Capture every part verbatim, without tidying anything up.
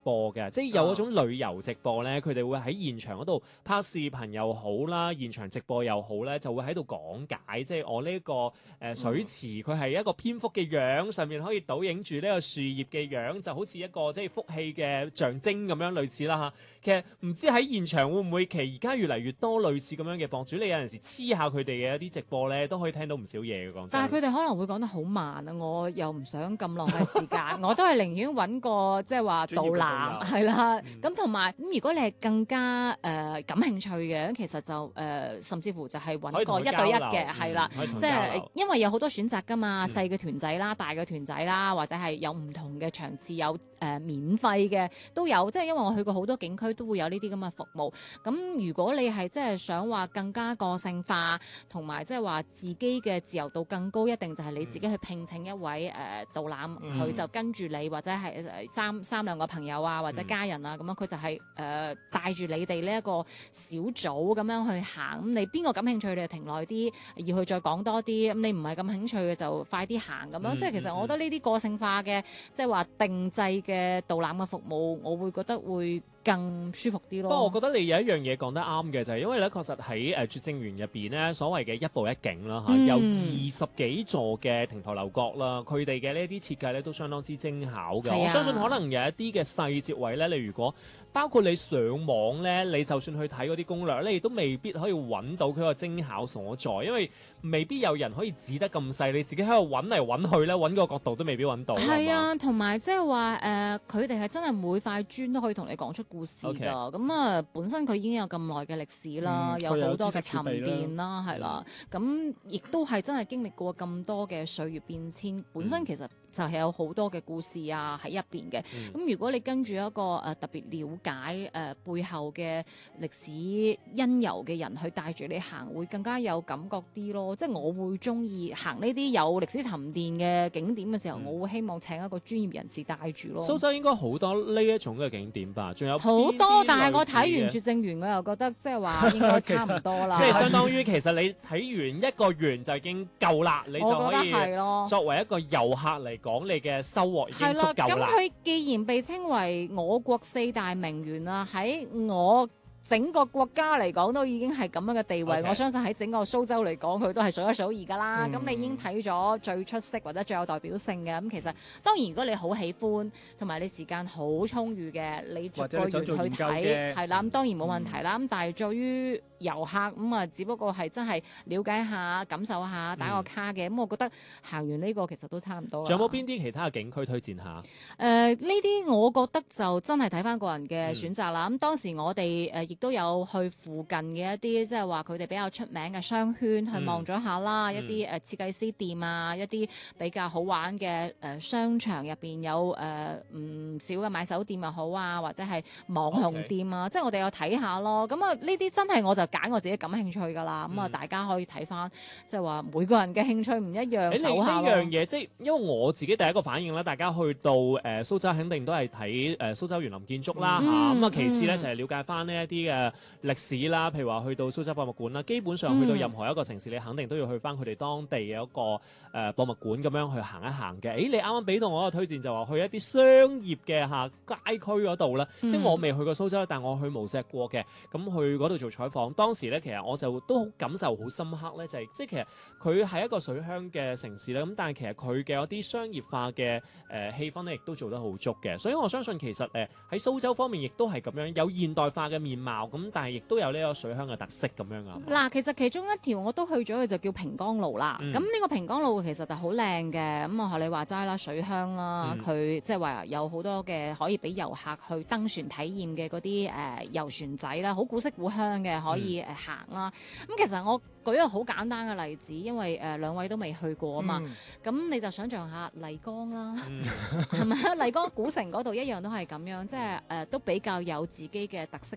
播嘅，即係有嗰種旅遊直播咧，佢哋會喺現場嗰度拍視頻又好啦，現場直播又好咧，就會喺度講解，即係我呢、這個誒、呃、水池佢係一個蝙蝠嘅樣，上面可以倒影住呢個樹葉嘅樣，就好似一個即係福氣嘅象徵咁樣類似啦嚇。其實唔知喺現場會唔會，其實而家越嚟越多類似咁樣嘅博主，你有陣時黐下佢哋嘅一啲直播咧，都可以聽到唔少嘢嘅講真。 但係佢哋可能會講得好慢啊，我又唔想咁浪費時間，我都係寧願揾個即係話導覽係啦。咁同埋咁，如果你係更加誒、呃、感興趣嘅，其實就誒、呃、甚至乎就係揾個一對一嘅係啦，即係因為有好多選擇㗎嘛，細嘅團仔啦、大嘅團仔啦，或者係有唔同嘅場次，有誒、呃、免費嘅都有。即係因為我去過好多景區，都會有呢啲咁嘅服務。咁如果你係即係想話更加個性化，同埋即係話自己嘅自由度更高，一定就係你自己去聘請一位誒、呃、導覽，佢、嗯、就跟住你，或者係三三兩個朋友啊，或者家人啊，咁、嗯、樣佢就係、是、誒、呃、帶住你哋呢一個小組咁樣去行。咁你邊個感興趣，你就停耐啲，要去再講多啲。咁你唔係咁興趣嘅，就快啲行咁樣。嗯、即係其實我覺得呢啲個性化嘅，即係話定制嘅導覽嘅服務，我會覺得會更舒服啲咯。不過我覺得你有一樣嘢講得啱嘅，就係、是、因為咧，確實喺誒拙政園入邊咧，所謂嘅一步一景啦嚇，嗯、有二十幾座嘅亭台樓閣啦，佢哋嘅呢啲設計咧都相當之精巧嘅。啊、我相信可能有一啲嘅細節位咧，你如果包括你上網咧，你就算去睇嗰啲攻略咧，你都未必可以揾到佢個精巧所在，因為未必有人可以指得咁細，你自己喺度揾嚟揾去咧，揾個角度都未必揾到。 係啊，同埋即係話誒，佢哋係真係每塊磚都可以同你講出故事㗎。咁啊 Okay.、嗯，本身佢已經有咁耐嘅歷史啦，嗯、有好多嘅沉澱啦，係啦。咁亦都係真係經歷過咁多嘅歲月變遷，本身其實就係有好多嘅故事啊喺入邊嘅。咁、嗯、如果你跟住一個誒、呃、特別了解誒、呃、背後嘅歷史因由嘅人去帶住你行，會更加有感覺啲咯。即係我會中意行呢啲有歷史沉澱嘅景點嘅時候，嗯、我會希望請一個專業人士帶住咯。 蘇州應該好多呢一種嘅景點吧？仲有好多，但係我睇完拙政園，我又覺得即係話應該差唔多啦。 即係相當於其實你睇完一個園就已經夠啦，你就可以作為一個遊客嚟講，你嘅收穫已經足夠啦。 咁佢既然被稱為我國四大名園啦，喺我整個國家嚟講都已經係咁樣嘅地位，Okay. 我相信喺整個蘇州嚟講，佢都係數一數二噶啦。咁、嗯、你已經睇咗最出色或者最有代表性嘅，咁其實當然如果你好喜歡，同埋你時間好充裕嘅，你逐個園去睇，係啦，咁當然冇問題啦。咁、嗯、但係對於遊客咁啊，只不過係真係了解下、感受下、打個卡嘅，咁、嗯、我覺得行完呢個其實都差唔多。 仲有冇邊啲其他嘅景區推薦下？ 誒、呃，呢啲我覺得就真係睇翻個人嘅選擇啦。咁、嗯、當時我哋誒亦都有去附近嘅一啲，即係話佢哋比較出名嘅商圈去望咗下啦，嗯、一啲誒設計師店啊，一啲比較好玩嘅誒、呃、商場入邊有誒唔、呃、少嘅買手店又好啊，或者係網紅店啊，Okay. 即係我哋有睇下咯。咁啊，呢啲真係我就揀我自己感興趣㗎啦。咁啊、嗯，大家可以睇翻，即係話每個人嘅興趣唔一樣，搜下咯。 呢樣嘢即係因為我自己第一個反應咧，大家去到誒、呃、蘇州肯定都係睇誒蘇州園林建築啦嚇。咁啊，其次咧就係、是、了解翻呢一啲嘅歷史啦，譬如話去到蘇州博物館啦，基本上去到任何一個城市，嗯、你肯定都要去翻佢哋當地嘅一個誒、呃、博物館咁樣去行一行嘅。誒，你啱啱俾到我一個推薦就話去一啲商業嘅嚇街區嗰度啦，嗯、即係我未去過蘇州，但我去無錫過嘅，咁去嗰度做採訪。當時咧，其實我就都好感受好深刻咧，就係、是、即係其實佢係一個水鄉嘅城市啦，咁但係其實佢嘅有啲商業化嘅誒、呃、氣氛咧，亦都做得好足嘅。所以我相信其實誒喺、呃、蘇州方面亦都係咁樣有現代化嘅面貌，咁但係亦都有呢個水鄉嘅特色咁樣啊。 嗱，其實其中一條我都去咗嘅就叫平江路啦。咁呢、嗯、個平江路其實就好靚嘅。咁我學你話齋啦，水鄉啦，佢即係話有好多嘅可以俾遊客去登船體驗嘅嗰啲誒遊船仔啦，好古色古香嘅可以誒、呃、行啦。咁、嗯、其實我舉一個好簡單嘅例子，因為誒、呃、兩位都未去過啊嘛。咁、嗯、你就想象下麗江啦，係咪啊？麗江古城嗰度一樣都係咁樣，即係誒、呃、都比較有自己嘅特色風貌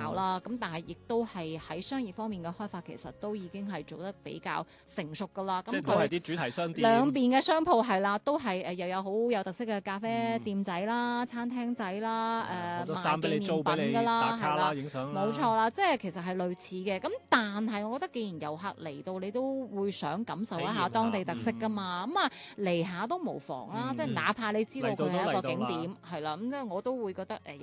貌啦。咁、嗯、但係亦都係喺商業方面嘅開發，其實都已經係做得比較成熟㗎啦。 即係都係啲主題商店。 兩邊嘅商鋪係啦，都係誒又有好有特色嘅咖啡店仔啦、嗯、餐廳仔啦、誒賣紀念品㗎啦，係啦，影相啦，冇錯啦，即係其實係類似嘅。咁但係我覺得，既然遊客嚟到，你都會想感受一下當地特色㗎嘛。咁啊嚟下都無妨啦，即係、嗯、哪怕你知道佢係一個景點，係啦，咁即係我都會覺得誒